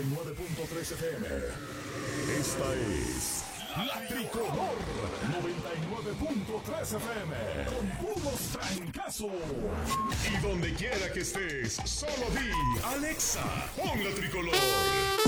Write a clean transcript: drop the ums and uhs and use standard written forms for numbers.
99.3 FM. Esta es La Tricolor 99.3 FM. Con puros trancazos. Y donde quiera que estés, solo di Alexa, pon La Tricolor.